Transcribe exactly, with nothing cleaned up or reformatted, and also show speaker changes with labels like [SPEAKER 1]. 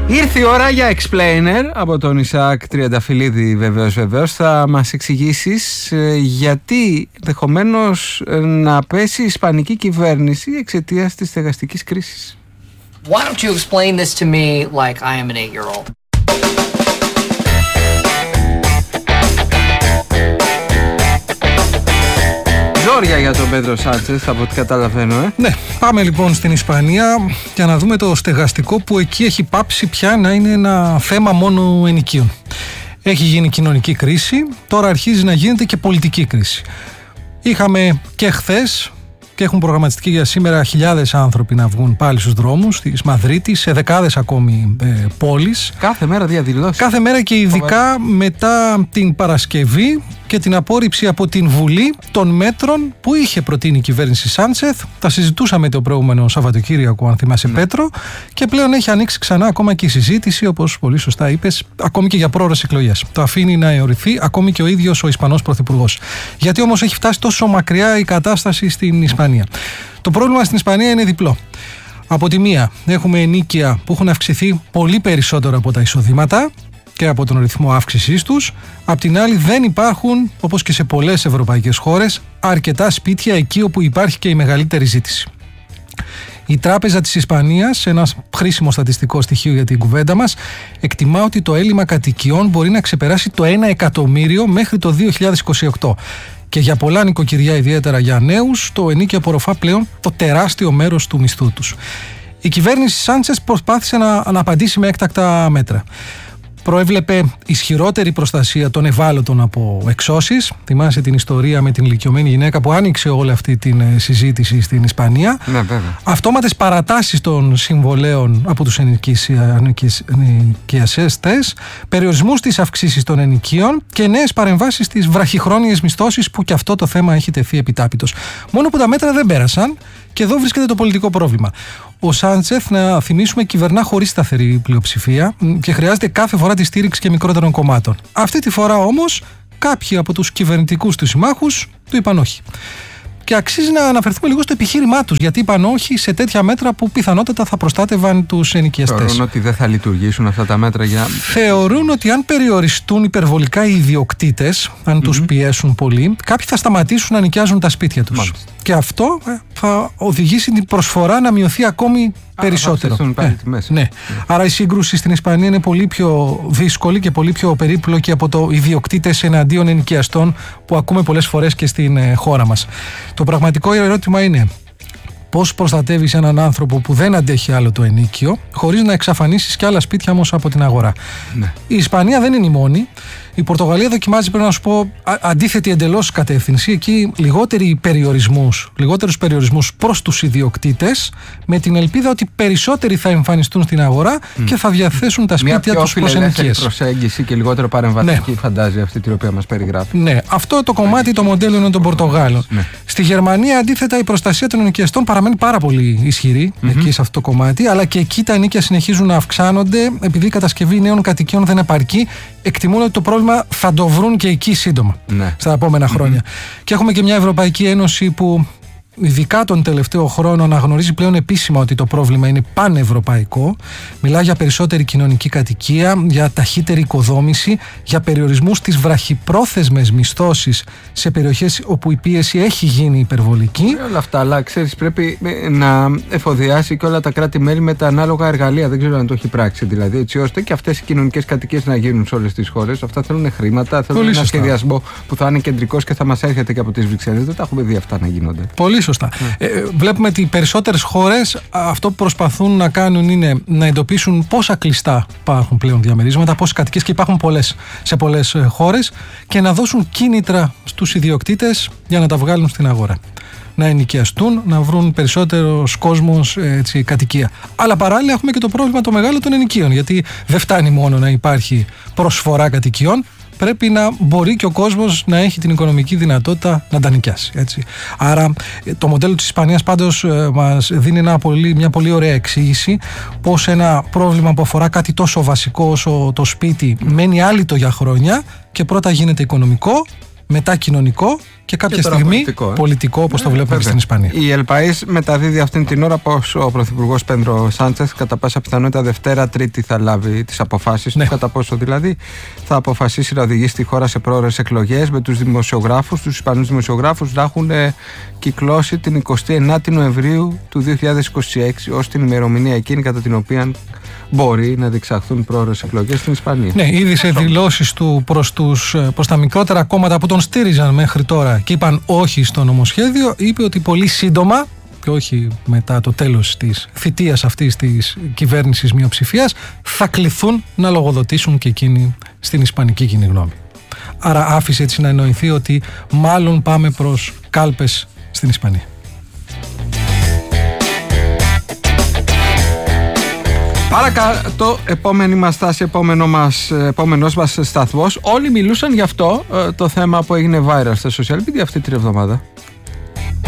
[SPEAKER 1] Ήρθε η ώρα για Explainer από τον Ισαάκ Τριανταφυλλίδη. Βεβαίως, βεβαίως θα μας εξηγήσεις ε, γιατί ενδεχομένως ε, να πέσει η ισπανική κυβέρνηση εξαιτίας της στεγαστικής κρίσης.
[SPEAKER 2] Why don't you explain this to me like I am an eight-year-old?
[SPEAKER 1] Ζόρια για τον Πέντρο Σάντσεθ, από ό,τι καταλαβαίνω, ε.
[SPEAKER 3] Ναι, πάμε λοιπόν στην Ισπανία για να δούμε το στεγαστικό που εκεί έχει πάψει πια να είναι ένα θέμα μόνο ενοικίων. Έχει γίνει κοινωνική κρίση, τώρα αρχίζει να γίνεται και πολιτική κρίση. Είχαμε και χθες και έχουν προγραμματιστεί για σήμερα χιλιάδες άνθρωποι να βγουν πάλι στους δρόμους της Μαδρίτης, σε δεκάδες ακόμη ε, πόλεις.
[SPEAKER 1] Κάθε μέρα διαδηλώσεις.
[SPEAKER 3] Κάθε μέρα και ειδικά μετά την Παρασκευή και την απόρριψη από την Βουλή των μέτρων που είχε προτείνει η κυβέρνηση Σάντσεθ. Τα συζητούσαμε το προηγούμενο Σαββατοκύριακο, αν θυμάσαι, ναι. Πέτρο, και πλέον έχει ανοίξει ξανά ακόμα και η συζήτηση, όπως πολύ σωστά είπες, ακόμη και για πρόορες εκλογές. Το αφήνει να αιωρηθεί ακόμη και ο ίδιος ο Ισπανός Πρωθυπουργός. Γιατί όμως έχει φτάσει τόσο μακριά η κατάσταση στην Ισπανία? Το πρόβλημα στην Ισπανία είναι διπλό. Από τη μία, έχουμε ενοίκια που έχουν αυξηθεί πολύ περισσότερο από τα εισοδήματα και από τον ρυθμό αύξησής τους. Απ' την άλλη, δεν υπάρχουν, όπως και σε πολλές ευρωπαϊκές χώρες, αρκετά σπίτια εκεί όπου υπάρχει και η μεγαλύτερη ζήτηση. Η Τράπεζα της Ισπανίας, ένα χρήσιμο στατιστικό στοιχείο για την κουβέντα μας, εκτιμά ότι το έλλειμμα κατοικιών μπορεί να ξεπεράσει το ένα εκατομμύριο μέχρι το δύο χιλιάδες είκοσι οκτώ. Και για πολλά νοικοκυριά, ιδιαίτερα για νέους, το ενοίκιο απορροφά πλέον το τεράστιο μέρος του μισθού τους. Η κυβέρνηση Σάντσεθ προσπάθησε να, να απαντήσει με έκτακτα μέτρα. Προέβλεπε ισχυρότερη προστασία των ευάλωτων από εξώσεις. Θυμάσαι την ιστορία με την ηλικιωμένη γυναίκα που άνοιξε όλη αυτή τη συζήτηση στην Ισπανία.
[SPEAKER 1] Ναι, βέβαια.
[SPEAKER 3] Αυτόματες παρατάσεις των συμβολέων από τους ενοικιαστές, περιορισμούς στις αυξήσεις των ενοικίων και νέες παρεμβάσεις στις βραχυχρόνιες μισθώσεις, που και αυτό το θέμα έχει τεθεί επιτάπητος. Μόνο που τα μέτρα δεν πέρασαν, και εδώ βρίσκεται το πολιτικό πρόβλημα. Ο Σάντσεθ, να θυμίσουμε, κυβερνά χωρίς σταθερή πλειοψηφία και χρειάζεται κάθε φορά τη στήριξη και μικρότερων κομμάτων. Αυτή τη φορά όμως κάποιοι από τους κυβερνητικούς του συμμάχους του είπαν όχι. Και αξίζει να αναφερθούμε λίγο στο επιχείρημά τους, γιατί είπαν όχι σε τέτοια μέτρα που πιθανότατα θα προστάτευαν τους ενοικιαστές.
[SPEAKER 1] Θεωρούν ότι δεν θα λειτουργήσουν αυτά τα μέτρα για...
[SPEAKER 3] Θεωρούν ότι αν περιοριστούν υπερβολικά οι ιδιοκτήτες, αν mm-hmm. τους πιέσουν πολύ, κάποιοι θα σταματήσουν να νοικιάζουν τα σπίτια τους. Μάλιστα. Και αυτό ε, θα οδηγήσει την προσφορά να μειωθεί ακόμη Α, περισσότερο.
[SPEAKER 1] Θα πάλι ε,
[SPEAKER 3] ναι. Yeah. Άρα η σύγκρουση στην Ισπανία είναι πολύ πιο δύσκολη και πολύ πιο περίπλοκη από το ιδιοκτήτες εναντίον ενοικιαστών που ακούμε πολλές φορές και στην ε, χώρα μας. Το πραγματικό ερώτημα είναι πώς προστατεύεις έναν άνθρωπο που δεν αντέχει άλλο το ενοίκιο, χωρίς να εξαφανίσεις και άλλα σπίτια όμως από την αγορά. Ναι. Η Ισπανία δεν είναι η μόνη. Η Πορτογαλία δοκιμάζει, πρέπει να σου πω, αντίθετη εντελώς κατεύθυνση. Εκεί λιγότεροι περιορισμούς, λιγότερους περιορισμούς προς τους ιδιοκτήτες, με την ελπίδα ότι περισσότεροι θα εμφανιστούν στην αγορά mm. και θα διαθέσουν τα σπίτια τους προς ενοικίες.
[SPEAKER 1] Μια προσέγγιση και λιγότερο παρεμβατική, ναι. Φαντάζει αυτή την οποία μας περιγράφει.
[SPEAKER 3] Ναι, αυτό το κομμάτι, το μοντέλο είναι των Πορτογάλων. Ναι. Στη Γερμανία, αντίθετα, η προστασία των ενοικιαστών παραμένει πάρα πολύ ισχυρή mm-hmm. εκεί σε αυτό το κομμάτι, αλλά και εκεί τα ενοίκια συνεχίζουν να αυξάνονται, επειδή η κατασκευή νέων κατοικιών δεν επαρκεί. Εκτιμούν ότι το πρόβλημα θα το βρουν και εκεί σύντομα, ναι. στα επόμενα χρόνια. Mm-hmm. Και έχουμε και μια Ευρωπαϊκή Ένωση που, ειδικά τον τελευταίο χρόνο, αναγνωρίζει πλέον επίσημα ότι το πρόβλημα είναι πανευρωπαϊκό. Μιλά για περισσότερη κοινωνική κατοικία, για ταχύτερη οικοδόμηση, για περιορισμούς στις βραχυπρόθεσμες μισθώσεις σε περιοχές όπου η πίεση έχει γίνει υπερβολική.
[SPEAKER 1] Όλα αυτά, αλλά ξέρεις, πρέπει να εφοδιάσει και όλα τα κράτη-μέλη με τα ανάλογα εργαλεία. Δεν ξέρω αν το έχει πράξει, δηλαδή, έτσι ώστε και αυτές οι κοινωνικές κατοικίες να γίνουν σε όλες τις χώρες. Αυτά θέλουν χρήματα, θέλουν Πολύ ένα σωστά. σχεδιασμό που θα είναι κεντρικός και θα μας έρχεται και από τις Βρυξέλλες. Δεν τα έχουμε δει αυτά να γίνονται.
[SPEAKER 3] Πολύ σωστά. Mm. Ε, βλέπουμε ότι οι περισσότερες χώρες αυτό που προσπαθούν να κάνουν είναι να εντοπίσουν πόσα κλειστά υπάρχουν πλέον διαμερίσματα, πόσες κατοικίες, και υπάρχουν πολλές σε πολλές χώρες, και να δώσουν κίνητρα στους ιδιοκτήτες για να τα βγάλουν στην αγορά. Να ενοικιαστούν, να βρουν περισσότερος κόσμος έτσι, κατοικία. Αλλά παράλληλα έχουμε και το πρόβλημα το μεγάλο των ενοικίων, γιατί δεν φτάνει μόνο να υπάρχει προσφορά κατοικιών. Πρέπει να μπορεί και ο κόσμος να έχει την οικονομική δυνατότητα να τα νοικιάσει. Έτσι. Άρα το μοντέλο της Ισπανίας πάντως ε, μας δίνει ένα πολύ, μια πολύ ωραία εξήγηση πως ένα πρόβλημα που αφορά κάτι τόσο βασικό όσο το σπίτι μένει άλυτο για χρόνια και πρώτα γίνεται οικονομικό μετά κοινωνικό και κάποια
[SPEAKER 1] και
[SPEAKER 3] στιγμή
[SPEAKER 1] πολιτικό, ε.
[SPEAKER 3] πολιτικό, όπως το βλέπουμε
[SPEAKER 1] βέβαια.
[SPEAKER 3] στην Ισπανία.
[SPEAKER 1] Η El País μεταδίδει αυτήν την ώρα πως ο Πρωθυπουργός Πέντρο Σάντσεθ κατά πάσα πιθανότητα Δευτέρα Τρίτη θα λάβει τις αποφάσεις
[SPEAKER 3] ναι.
[SPEAKER 1] του, κατά πόσο δηλαδή θα αποφασίσει να οδηγήσει τη χώρα σε πρόορες εκλογές, με τους δημοσιογράφους, τους Ισπανούς δημοσιογράφους να έχουν ε, κυκλώσει την εικοστή ενάτη Νοεμβρίου του δύο χιλιάδες είκοσι έξι ως την ημερομηνία εκείνη κατά την οποία μπορεί να διεξαχθούν πρόορες εκλογές στην Ισπανία.
[SPEAKER 3] Ναι, ήδη σε δηλώσεις του προς, τους, προς τα μικρότερα κόμματα που τον στήριζαν μέχρι τώρα και είπαν όχι στο νομοσχέδιο, είπε ότι πολύ σύντομα και όχι μετά το τέλος της θητείας αυτής της κυβέρνησης μειοψηφίας θα κληθούν να λογοδοτήσουν και εκείνοι στην ισπανική κοινή γνώμη. Άρα άφησε έτσι να εννοηθεί ότι μάλλον πάμε προς κάλπες στην Ισπανία.
[SPEAKER 1] Παρακάτω, επόμενη μας στάση, επόμενο μας, επόμενος μας σταθμός. Όλοι μιλούσαν γι' αυτό, το θέμα που έγινε viral στα social media αυτή την εβδομάδα.